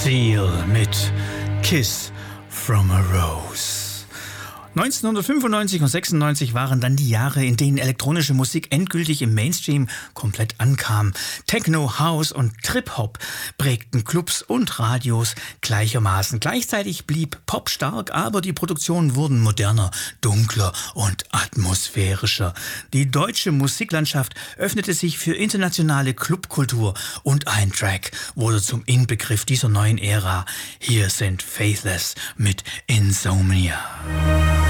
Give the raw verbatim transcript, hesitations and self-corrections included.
Seal mit Kiss from a Rose. neunzehnhundertfünfundneunzig und sechsundneunzig waren dann die Jahre, in denen elektronische Musik endgültig im Mainstream komplett ankam. Techno, House und Trip-Hop prägten Clubs und Radios gleichermaßen. Gleichzeitig blieb Pop stark, aber die Produktionen wurden moderner, dunkler und atmosphärischer. Die deutsche Musiklandschaft öffnete sich für internationale Clubkultur und ein Track wurde zum Inbegriff dieser neuen Ära. Hier sind Faithless mit Insomnia.